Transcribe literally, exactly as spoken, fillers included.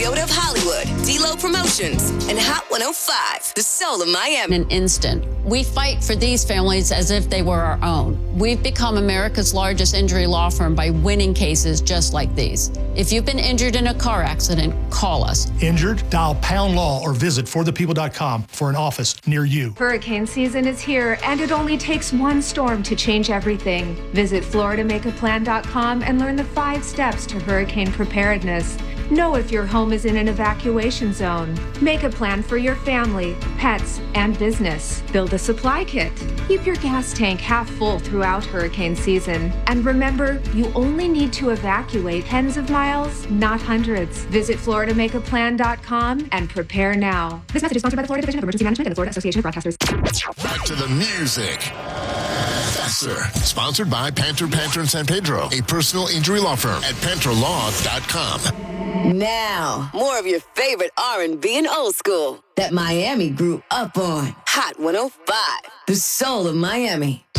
Toyota of Hollywood, D-Lo Promotions, and Hot one oh five, the soul of Miami. In an instant, we fight for these families as if they were our own. We've become America's largest injury law firm by winning cases just like these. If you've been injured in a car accident, call us. Injured? Dial pound law or visit for the people dot com for an office near you. Hurricane season is here, and it only takes one storm to change everything. Visit Florida Make A Plan dot com and learn the five steps to hurricane preparedness. Know if your home is in an evacuation zone. Make a plan for your family, pets, and business. Build a supply kit. Keep your gas tank half full throughout hurricane season. And remember, you only need to evacuate tens of miles, not hundreds. Visit Florida Make A Plan dot com and prepare now. This message is sponsored by the Florida Division of Emergency Management and the Florida Association of Broadcasters. Back to the music. Faster. Sponsored by Panter Panter in San Pedro, a personal injury law firm at panter law dot com. Now, more of your favorite R and B and old school that Miami grew up on. Hot one oh five, the soul of Miami.